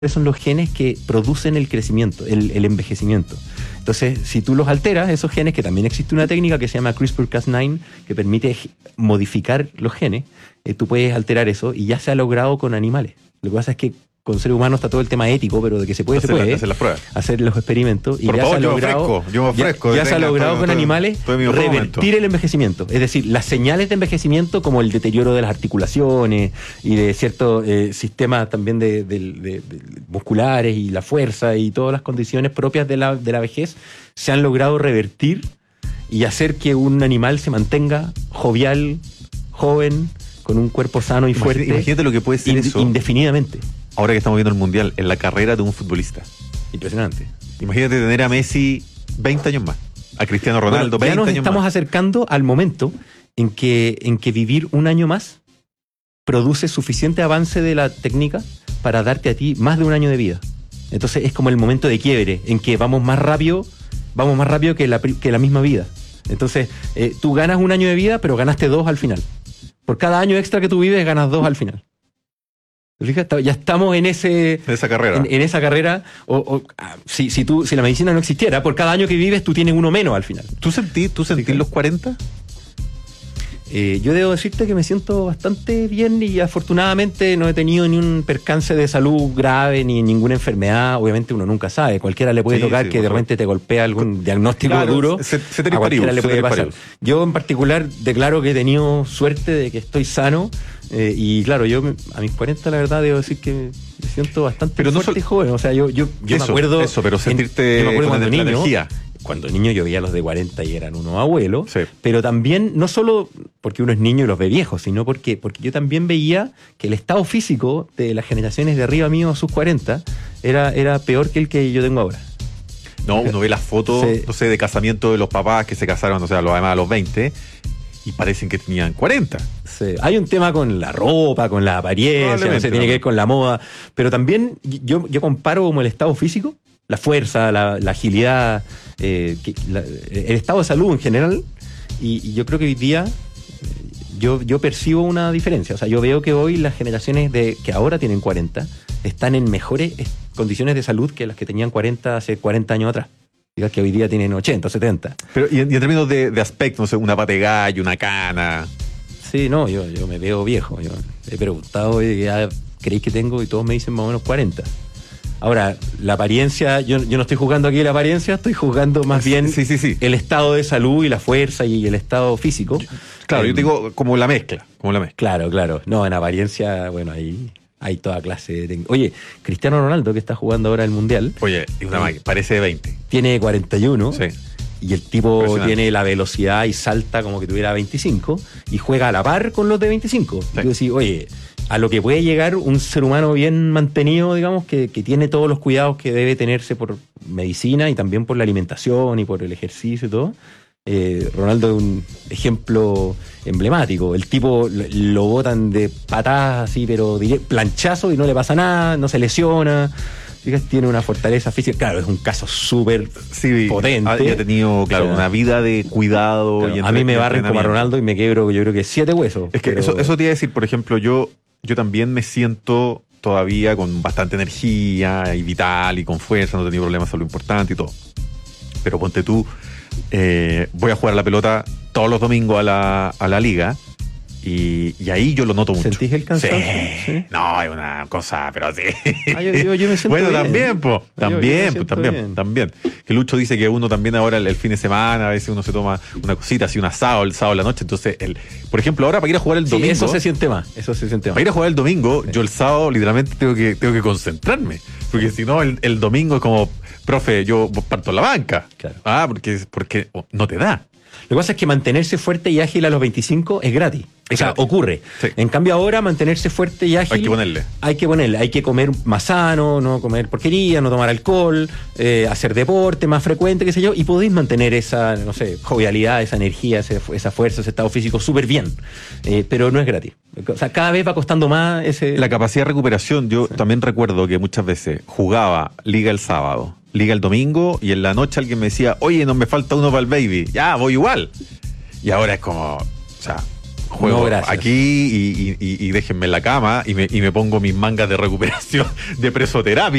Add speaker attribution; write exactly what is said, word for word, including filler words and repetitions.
Speaker 1: son los genes que producen el crecimiento, el, el envejecimiento. Entonces, si tú los alteras, esos genes, que también existe una técnica que se llama CRISPR Cas nueve, que permite modificar los genes, eh, tú puedes alterar eso, y ya se ha logrado con animales. Lo que pasa es que con seres humanos está todo el tema ético, pero de que se puede,
Speaker 2: hacer,
Speaker 1: se puede
Speaker 2: hacer las pruebas,
Speaker 1: hacer los experimentos. Y
Speaker 2: por
Speaker 1: ya
Speaker 2: favor,
Speaker 1: se ha logrado,
Speaker 2: yo me ofrezco, yo me ofrezco,
Speaker 1: ya, ya se ha logrado
Speaker 2: todo,
Speaker 1: con
Speaker 2: todo,
Speaker 1: animales
Speaker 2: todo
Speaker 1: revertir
Speaker 2: momento.
Speaker 1: el envejecimiento. Es decir, las señales de envejecimiento, como el deterioro de las articulaciones y de ciertos eh, sistemas también de, de, de, de musculares y la fuerza y todas las condiciones propias de la, de la vejez, se han logrado revertir y hacer que un animal se mantenga jovial, joven, con un cuerpo sano y fuerte.
Speaker 2: Imagínate, imagínate lo que puede ser
Speaker 1: ind-
Speaker 2: eso.
Speaker 1: Indefinidamente.
Speaker 2: Ahora que estamos viendo el Mundial, en la carrera de un futbolista.
Speaker 1: Impresionante.
Speaker 2: Imagínate tener a Messi veinte años más, a Cristiano Ronaldo
Speaker 1: Bueno, ya
Speaker 2: veinte
Speaker 1: nos
Speaker 2: años
Speaker 1: estamos
Speaker 2: más.
Speaker 1: acercando al momento en que, en que vivir un año más produce suficiente avance de la técnica para darte a ti más de un año de vida. Entonces es como el momento de quiebre, en que vamos más rápido, vamos más rápido que la, que la misma vida. Entonces eh, tú ganas un año de vida, pero ganaste dos al final. Por cada año extra que tú vives, ganas dos al final. ¿Te fijas? Ya estamos en ese
Speaker 2: En esa carrera.
Speaker 1: En, en esa carrera. O, o, ah, si, si, tú, si la medicina no existiera, por cada año que vives, tú tienes uno menos al final.
Speaker 2: ¿Tú sentís, tú sentís los cuarenta?
Speaker 1: Eh, yo debo decirte que me siento bastante bien y afortunadamente no he tenido ni un percance de salud grave ni ninguna enfermedad. Obviamente uno nunca sabe, cualquiera le puede
Speaker 2: Sí,
Speaker 1: tocar
Speaker 2: sí,
Speaker 1: que de
Speaker 2: por
Speaker 1: repente te golpea algún diagnóstico
Speaker 2: Claro,
Speaker 1: duro.
Speaker 2: se- se te
Speaker 1: A cualquiera
Speaker 2: disparó,
Speaker 1: le
Speaker 2: se te
Speaker 1: puede pasar.
Speaker 2: disparó.
Speaker 1: Yo en particular declaro que he tenido suerte de que estoy sano, eh, y claro, yo me- a mis cuarenta la verdad debo decir que me siento bastante
Speaker 2: Pero no
Speaker 1: fuerte
Speaker 2: sol-
Speaker 1: y joven. O sea, yo, yo, yo
Speaker 2: eso,
Speaker 1: me acuerdo...
Speaker 2: Eso, pero
Speaker 1: en-
Speaker 2: sentirte
Speaker 1: yo me acuerdo
Speaker 2: con
Speaker 1: cuando
Speaker 2: la
Speaker 1: niño,
Speaker 2: energía.
Speaker 1: Cuando niño yo veía a los de cuarenta y eran unos abuelos,
Speaker 2: Sí.
Speaker 1: pero también, no solo porque uno es niño y los ve viejos, sino porque, porque yo también veía que el estado físico de las generaciones de arriba mío a sus cuarenta era, era peor que el que yo tengo ahora.
Speaker 2: No, uno ve las fotos,
Speaker 1: Sí.
Speaker 2: no sé, de casamiento de los papás que se casaron, o sea, los además a los veinte, y parecen que tenían cuarenta.
Speaker 1: Sí. Hay un tema con la ropa, con la apariencia, no sé,
Speaker 2: Probablemente,
Speaker 1: tiene
Speaker 2: ¿no?
Speaker 1: que ver con la moda, pero también yo, yo comparo como el estado físico, la fuerza, la, la agilidad, eh, que, la- el estado de salud en general, y, y yo creo que hoy día eh, yo, yo percibo una diferencia. O sea, yo veo que hoy las generaciones de que ahora tienen cuarenta están en mejores eh, condiciones de salud que las que tenían cuarenta hace cuarenta años atrás. Digas que hoy día tienen ochenta, setenta.
Speaker 2: Pero, y en, y en términos de, de aspecto, no sé, una pata de gallo, una cana.
Speaker 1: Sí, no, yo, yo me veo viejo. Yo he preguntado, oye, ¿qué edad creéis que tengo? Y todos me dicen más o menos cuarenta. Ahora, la apariencia, yo, yo no estoy juzgando aquí la apariencia, estoy juzgando más bien
Speaker 2: Sí, sí, sí.
Speaker 1: el estado de salud y la fuerza y el estado físico.
Speaker 2: Claro,
Speaker 1: Eh,
Speaker 2: yo te digo como la mezcla, como la mezcla.
Speaker 1: Claro, claro. No, en apariencia, bueno, ahí hay toda clase de... tec- Oye, Cristiano Ronaldo, que está jugando ahora el Mundial,
Speaker 2: Oye, es una máquina, parece de veinte.
Speaker 1: tiene cuarenta y uno.
Speaker 2: Sí.
Speaker 1: Y el tipo
Speaker 2: Impresionante.
Speaker 1: tiene la velocidad y salta como que tuviera veinticinco y juega a la par con los de veinticinco.
Speaker 2: Sí.
Speaker 1: Y tú decís, oye, a lo que puede llegar un ser humano bien mantenido, digamos, que, que tiene todos los cuidados que debe tenerse por medicina y también por la alimentación y por el ejercicio y todo. Eh, Ronaldo es un ejemplo emblemático. El tipo lo, lo botan de patadas así, pero direct, planchazo y no le pasa nada, no se lesiona. Fíjate, tiene una fortaleza física. Claro, es un caso súper
Speaker 2: Sí,
Speaker 1: potente.
Speaker 2: ha, y ha tenido, claro,
Speaker 1: Claro.
Speaker 2: una vida de cuidado.
Speaker 1: Claro,
Speaker 2: y
Speaker 1: a mí me barren como a
Speaker 2: entrenamiento.
Speaker 1: Ronaldo y me quebro, yo creo que siete huesos.
Speaker 2: Es que
Speaker 1: pero-
Speaker 2: eso, eso te iba a decir, por ejemplo, yo, yo también me siento todavía con bastante energía y vital y con fuerza, no he tenido problemas, eso es lo importante y todo. Pero ponte tú, eh, voy a jugar a la pelota todos los domingos a la, a la liga y, y ahí yo lo noto mucho.
Speaker 1: ¿Sentís el cansancio?
Speaker 2: Sí.
Speaker 1: Sí.
Speaker 2: No, es una cosa, pero sí.
Speaker 1: Ah, yo- yo- yo me siento
Speaker 2: bueno,
Speaker 1: bien.
Speaker 2: también, pues,
Speaker 1: Yo- yo me
Speaker 2: también, pues,
Speaker 1: siento
Speaker 2: también,
Speaker 1: bien.
Speaker 2: también. Que Lucho dice que uno también ahora el, el fin de semana, a veces uno se toma una cosita, así un asado el sábado en la noche. Entonces, el, por ejemplo, ahora para ir a jugar el
Speaker 1: Sí,
Speaker 2: domingo.
Speaker 1: eso se siente más, eso se siente más.
Speaker 2: Para ir a jugar el domingo, yo el sábado literalmente tengo que, tengo que concentrarme. Porque si no, el, el domingo es como, profe, yo parto en la banca.
Speaker 1: Claro.
Speaker 2: Ah, porque, porque oh, no te da.
Speaker 1: Lo que pasa es que mantenerse fuerte y ágil a los veinticinco es gratis.
Speaker 2: Es
Speaker 1: o sea,
Speaker 2: gratis.
Speaker 1: ocurre.
Speaker 2: Sí.
Speaker 1: En cambio ahora mantenerse fuerte y ágil...
Speaker 2: Hay que ponerle.
Speaker 1: Hay que ponerle. Hay que comer más sano, no comer porquería, no tomar alcohol, eh, hacer deporte más frecuente, qué sé yo, y podéis mantener esa, no sé, jovialidad, esa energía, ese- esa fuerza, ese estado físico súper bien. Eh, pero no es gratis. O sea, cada vez va costando más ese...
Speaker 2: La capacidad de recuperación, yo también recuerdo que muchas veces jugaba liga el sábado, liga el domingo, y en la noche alguien me decía, oye, no me falta uno para el baby. Ya, voy igual. Y ahora es como, o sea, juego
Speaker 1: No, gracias.
Speaker 2: aquí y, y- y- y déjenme en la cama y me, y me pongo mis mangas de recuperación de presoterapia.